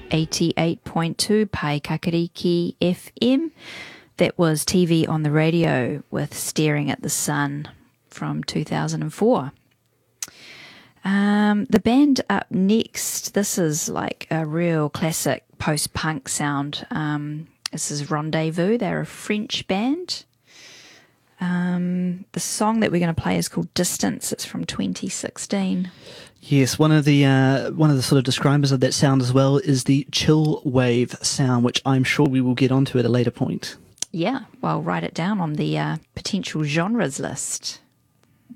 88.2 Paikakiriki FM. That was TV on the Radio with Staring at the Sun from 2004. The band up next, this is like a real classic post-punk sound. This is Rendezvous. They're a French band. The song that we're going to play is called Distance. It's from 2016. Yes, one of the sort of describers of that sound as well is the chill wave sound, which I'm sure we will get onto at a later point. Yeah, well, write it down on the potential genres list.